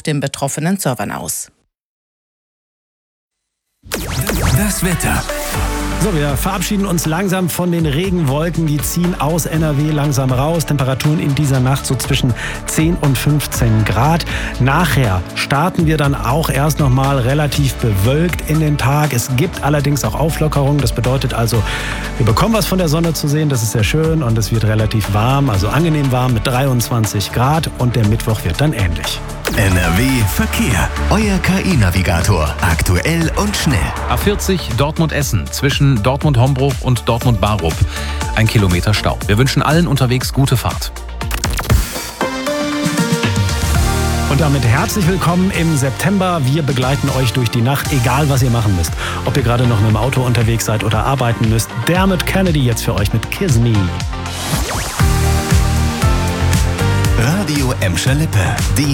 den betroffenen Servern aus. Das Wetter. So, wir verabschieden uns langsam von den Regenwolken. Die ziehen aus NRW langsam raus. Temperaturen in dieser Nacht so zwischen 10 und 15 Grad. Nachher starten wir dann auch erst noch mal relativ bewölkt in den Tag. Es gibt allerdings auch Auflockerungen. Das bedeutet also, wir bekommen was von der Sonne zu sehen. Das ist sehr schön und es wird relativ warm, also angenehm warm mit 23 Grad. Und der Mittwoch wird dann ähnlich. NRW Verkehr. Euer KI-Navigator. Aktuell und schnell. A40 Dortmund-Essen zwischen Dortmund-Hombruch und Dortmund-Barup. 1 Kilometer Stau. Wir wünschen allen unterwegs gute Fahrt. Und damit herzlich willkommen im September. Wir begleiten euch durch die Nacht, egal was ihr machen müsst. Ob ihr gerade noch mit dem Auto unterwegs seid oder arbeiten müsst. Dermot Kennedy jetzt für euch mit Kiss Me. Radio Emscher Lippe. Die